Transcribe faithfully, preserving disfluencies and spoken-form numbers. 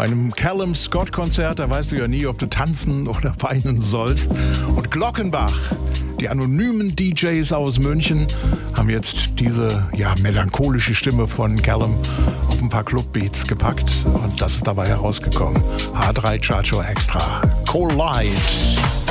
einem Callum Scott-Konzert, da weißt du ja nie, ob du tanzen oder weinen sollst. Und Glockenbach, die anonymen D Js aus München, haben jetzt diese ja, melancholische Stimme von Callum auf ein paar Clubbeats gepackt. Und das ist dabei herausgekommen. H drei Chacho Extra. Collide.